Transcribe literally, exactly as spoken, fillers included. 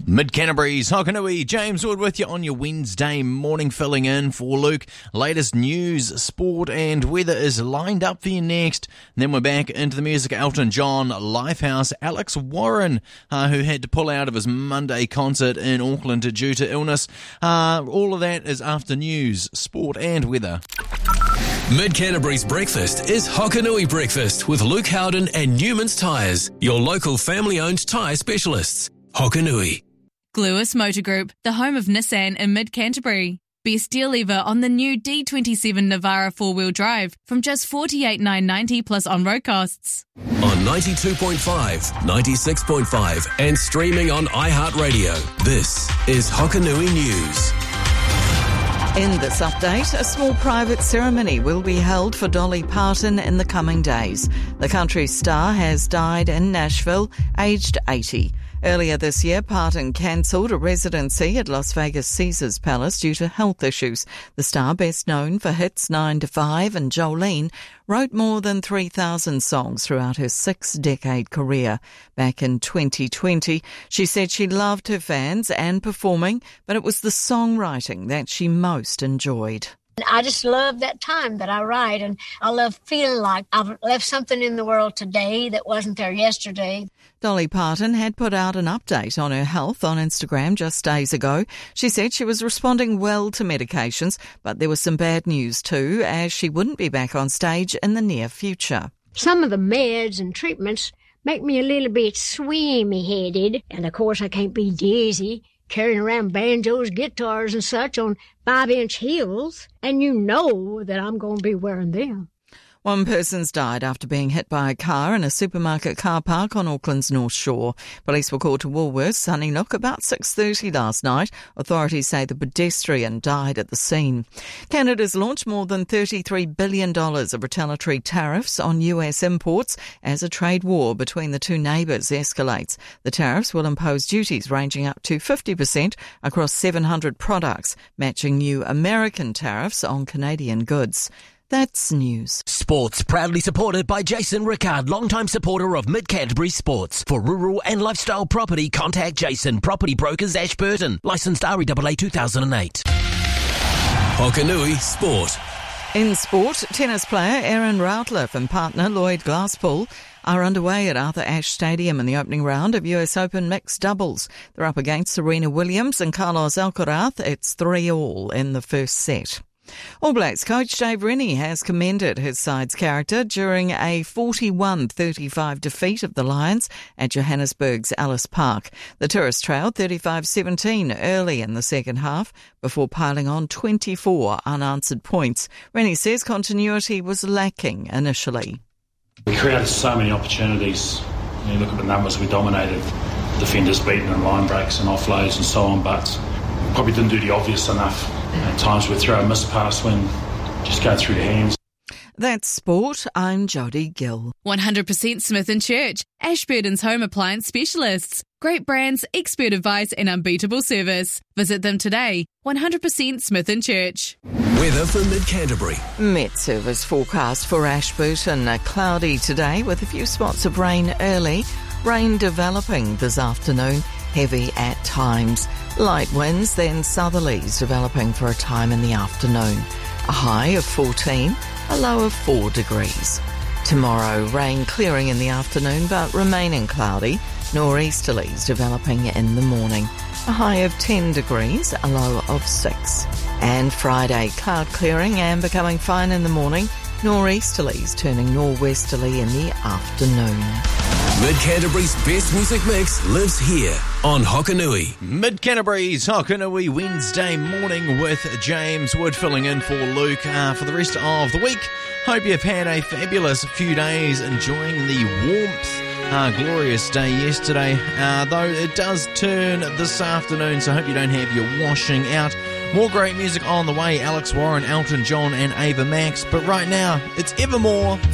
Mid-Canterbury's Hokanui, James Wood with you on your Wednesday morning, filling in for Luke. Latest news, sport and weather is lined up for you next. And then we're back into the music. Elton John, Lifehouse, Alex Warren, uh, who had to pull out of his Monday concert in Auckland due to illness. Uh, all of that is after news, sport and weather. Mid-Canterbury's breakfast is Hokanui Breakfast with Luke Howden and Newman's Tyres, your local family-owned tyre specialists. Hokanui. Gluis Motor Group, the home of Nissan in Mid-Canterbury. Best deal ever on the new D twenty-seven Navara four-wheel drive from just forty-eight thousand nine hundred ninety dollars plus on-road costs. On ninety-two point five, ninety-six point five and streaming on iHeartRadio. This is Hokanui News. In this update, a small private ceremony will be held for Dolly Parton in the coming days. The country star has died in Nashville, aged eighty. Earlier this year, Parton cancelled a residency at Las Vegas Caesars Palace due to health issues. The star, best known for hits nine to five and Jolene, wrote more than three thousand songs throughout her six-decade career. Back in twenty twenty, she said she loved her fans and performing, but it was the songwriting that she most enjoyed. I just love that time that I write, and I love feeling like I've left something in the world today that wasn't there yesterday. Dolly Parton had put out an update on her health on Instagram just days ago. She said she was responding well to medications, but there was some bad news too, as she wouldn't be back on stage in the near future. Some of the meds and treatments make me a little bit swimmy-headed, and of course I can't be dizzy, carrying around banjos, guitars and such on five-inch heels, and you know that I'm going to be wearing them. One person's died after being hit by a car in a supermarket car park on Auckland's North Shore. Police were called to Woolworths, Sunnyside, about six thirty last night. Authorities say the pedestrian died at the scene. Canada's launched more than thirty-three billion dollars of retaliatory tariffs on U S imports as a trade war between the two neighbours escalates. The tariffs will impose duties ranging up to fifty percent across seven hundred products, matching new American tariffs on Canadian goods. That's news. Sports proudly supported by Jason Rickard, longtime supporter of Mid-Canterbury Sports. For rural and lifestyle property, contact Jason, Property Brokers, Ashburton. Licensed R E A A two thousand eight. Hokanui Sport. In sport, tennis player Aaron Routliffe and partner Lloyd Glasspool are underway at Arthur Ashe Stadium in the opening round of U S Open mixed doubles. They're up against Serena Williams and Carlos Alcaraz. It's three all in the first set. All Blacks coach Dave Rennie has commended his side's character during a forty-one thirty-five defeat of the Lions at Johannesburg's Ellis Park. The Tourists trailed thirty-five seventeen early in the second half before piling on twenty-four unanswered points. Rennie says continuity was lacking initially. We created so many opportunities. You look at the numbers, we dominated, defenders beaten and line breaks and offloads and so on, but probably didn't do the obvious enough. At times we throw a miss pass when just go through the hands. That's sport. I'm Jodie Gill. one hundred percent Smith and Church, Ashburton's home appliance specialists. Great brands, expert advice and unbeatable service. Visit them today. one hundred percent Smith and Church. Weather for Mid-Canterbury. Met Service forecast for Ashburton. Uh, cloudy today with a few spots of rain early. Rain developing this afternoon. Heavy at times. Light winds, then southerlies developing for a time in the afternoon. A high of fourteen, a low of four degrees. Tomorrow, rain clearing in the afternoon but remaining cloudy. Nor'easterlies developing in the morning. A high of ten degrees, a low of six. And Friday, cloud clearing and becoming fine in the morning. Nor'easterlies turning nor'westerly in the afternoon. Mid-Canterbury's best music mix lives here on Hokanui. Mid-Canterbury's Hokanui Wednesday morning with James Wood filling in for Luke uh, for the rest of the week. Hope you've had a fabulous few days enjoying the warmth. Uh, glorious day yesterday, uh, though it does turn this afternoon, so I hope you don't have your washing out. More great music on the way. Alex Warren, Elton John and Ava Max. But right now, it's Evermore.